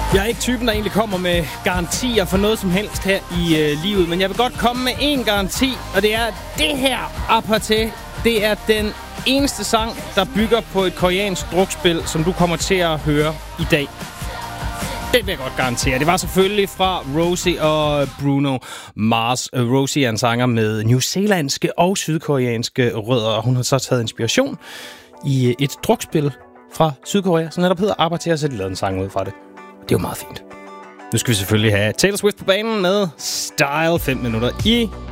Jeg er ikke typen, der egentlig kommer med garantier for noget som helst her i livet, men jeg vil godt komme med en garanti, og det er det her Apartheid. Det er den eneste sang, der bygger på et koreansk drukspil, som du kommer til at høre i dag. Det vil jeg godt garantere. Det var selvfølgelig fra Rosie og Bruno Mars. Rosie er en sanger med newzealandske og sydkoreanske rødder, og hun har så taget inspiration i et drukspil fra Sydkorea, som netop hedder Apartheid, så de lavede en sang ud fra det. Det er jo meget fint. Nu skal vi selvfølgelig have Taylor Swift på banen med Style 5 minutter i